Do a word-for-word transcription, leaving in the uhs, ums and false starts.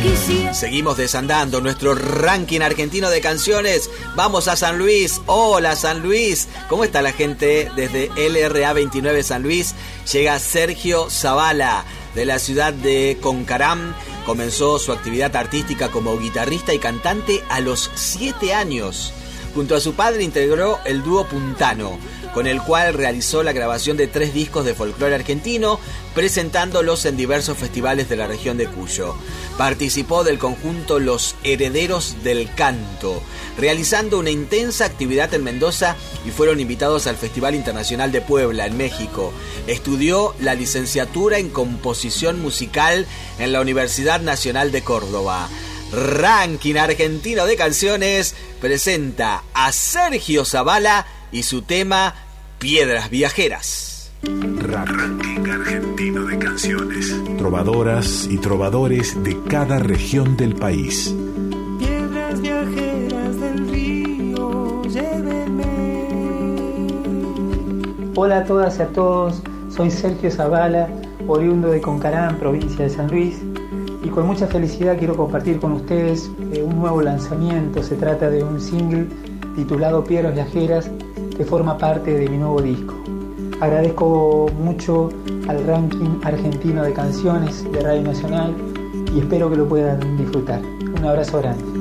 Seguimos desandando nuestro ranking argentino de canciones. Vamos a San Luis. Hola San Luis. ¿Cómo está la gente? Desde L R A veintinueve San Luis llega Sergio Zavala de la ciudad de Concarán. Comenzó su actividad artística como guitarrista y cantante a los siete años. Junto a su padre integró el dúo Puntano, con el cual realizó la grabación de tres discos de folclore argentino, presentándolos en diversos festivales de la región de Cuyo. Participó del conjunto Los Herederos del Canto, realizando una intensa actividad en Mendoza y fueron invitados al Festival Internacional de Puebla, en México. Estudió la licenciatura en Composición Musical en la Universidad Nacional de Córdoba. Ranking Argentino de Canciones presenta a Sergio Zavala y su tema Piedras Viajeras. Ranking Argentino de Canciones. Trovadoras y trovadores de cada región del país. Piedras viajeras del río, llévenme. Hola a todas y a todos, soy Sergio Zavala, oriundo de Concarán, provincia de San Luis. Y con mucha felicidad quiero compartir con ustedes eh, un nuevo lanzamiento. Se trata de un single titulado Piedras Viajeras, que forma parte de mi nuevo disco. Agradezco mucho al ranking argentino de canciones de Radio Nacional y espero que lo puedan disfrutar. Un abrazo grande.